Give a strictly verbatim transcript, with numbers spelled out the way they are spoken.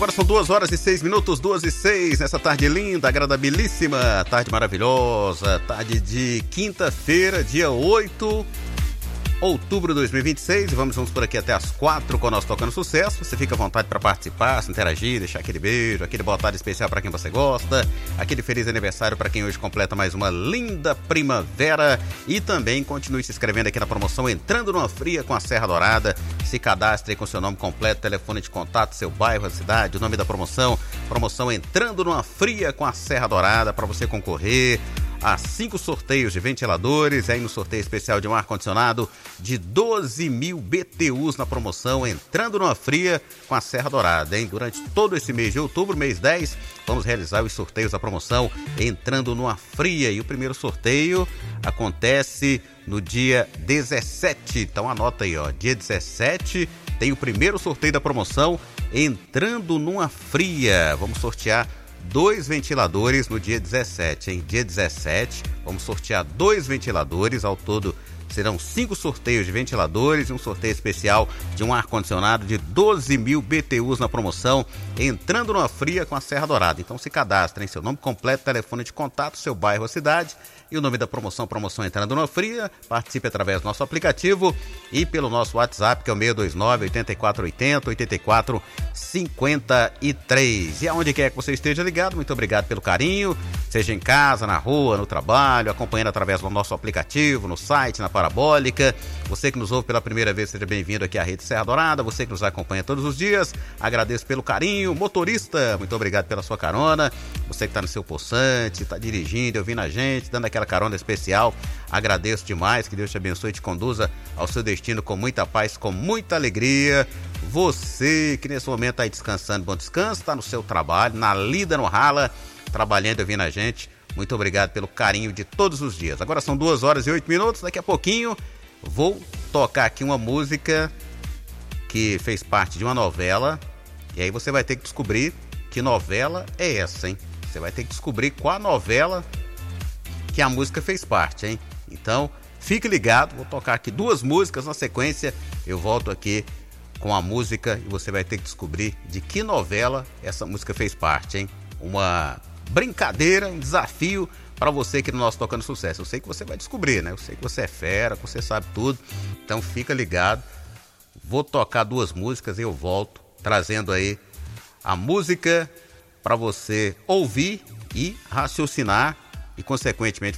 Agora são duas horas e seis minutos, duas e seis, nessa tarde linda, agradabilíssima, tarde maravilhosa, tarde de quinta-feira, dia oito de outubro de dois mil e vinte e seis, e vamos juntos por aqui até as quatro com o nosso Tocando Sucesso. Você fica à vontade para participar, se interagir, deixar aquele beijo, aquele boa tarde especial para quem você gosta, aquele feliz aniversário para quem hoje completa mais uma linda primavera, e também continue se inscrevendo aqui na promoção Entrando Numa Fria com a Serra Dourada. Se cadastre com seu nome completo, telefone de contato, seu bairro, a cidade, o nome da promoção. Promoção Entrando Numa Fria com a Serra Dourada, para você concorrer a cinco sorteios de ventiladores, aí no sorteio especial de um ar-condicionado de doze mil B T Us na promoção Entrando Numa Fria com a Serra Dourada, hein? Durante todo esse mês de outubro, mês dez, vamos realizar os sorteios da promoção Entrando Numa Fria, e o primeiro sorteio acontece no dia dezessete, então anota aí, ó, dia dezessete tem o primeiro sorteio da promoção Entrando Numa Fria. Vamos sortear dois ventiladores no dia dezessete, hein? Dia dezessete, vamos sortear dois ventiladores, ao todo serão cinco sorteios de ventiladores e um sorteio especial de um ar-condicionado de doze mil B T Us na promoção Entrando Numa Fria com a Serra Dourada. Então se cadastrem, seu nome completo, telefone de contato, seu bairro, a cidade e o nome da promoção, promoção Entrando Numa Fria. Participe através do nosso aplicativo e pelo nosso WhatsApp, que é o seis dois nove, oito quatro oito zero, oito quatro cinco três. E aonde quer que você esteja ligado, muito obrigado pelo carinho, seja em casa, na rua, no trabalho, acompanhando através do nosso aplicativo, no site, na Parabólica. Você que nos ouve pela primeira vez, seja bem-vindo aqui à Rede Serra Dourada. Você que nos acompanha todos os dias, agradeço pelo carinho. Motorista, muito obrigado pela sua carona. Você que está no seu poçante, está dirigindo, ouvindo a gente, dando aquela carona especial, agradeço demais. Que Deus te abençoe e te conduza ao seu destino com muita paz, com muita alegria. Você que nesse momento está aí descansando, bom descanso, está no seu trabalho, na lida, no rala, trabalhando e ouvindo a gente, muito obrigado pelo carinho de todos os dias. Agora são duas horas e oito minutos, daqui a pouquinho vou tocar aqui uma música que fez parte de uma novela, e aí você vai ter que descobrir que novela é essa, hein? Você vai ter que descobrir qual a novela que a música fez parte, hein? Então, fique ligado, vou tocar aqui duas músicas na sequência, eu volto aqui com a música e você vai ter que descobrir de que novela essa música fez parte, hein? Uma brincadeira, um desafio para você aqui no nosso Tocando Sucesso. Eu sei que você vai descobrir, né? Eu sei que você é fera, que você sabe tudo, então fica ligado. Vou tocar duas músicas e eu volto trazendo aí a música para você ouvir e raciocinar e, consequentemente,